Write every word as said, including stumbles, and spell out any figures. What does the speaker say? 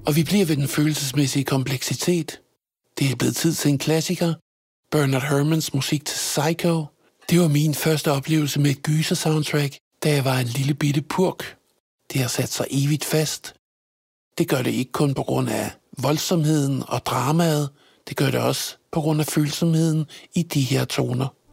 Og vi bliver ved den følelsesmæssige kompleksitet. Det er blevet tid til en klassiker. Bernard Herrmanns musik til Psycho. Det var min første oplevelse med et gyser-soundtrack, da jeg var en lille bitte purk. Det har sat sig evigt fast. Det gør det ikke kun på grund af voldsomheden og dramaet. Det gør det også på grund af følsomheden i de her toner.